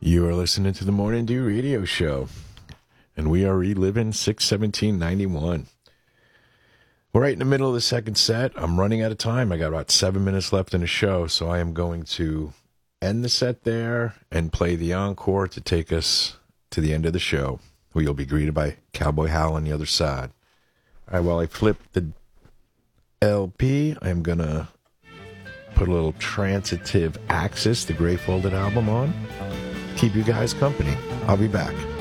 You are listening to the Morning Dew Radio Show, and we are reliving 6/17/91. We're right in the middle of the second set. I'm running out of time. I got about 7 minutes left in the show, so I am going to end the set there and play the encore to take us to the end of the show, where you'll be greeted by Cowboy Hal on the other side. All right, while I flip the LP, I'm going to put a little Transitive Axis, the Gray Folded album, on. Keep you guys company. I'll be back.